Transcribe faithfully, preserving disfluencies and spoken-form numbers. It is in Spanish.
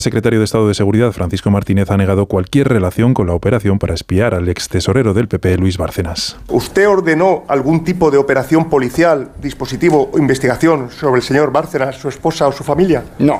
El secretario de Estado de Seguridad, Francisco Martínez, ha negado cualquier relación con la operación para espiar al ex tesorero del P P, Luis Bárcenas. ¿Usted ordenó algún tipo de operación policial, dispositivo o investigación sobre el señor Bárcenas, su esposa o su familia? No.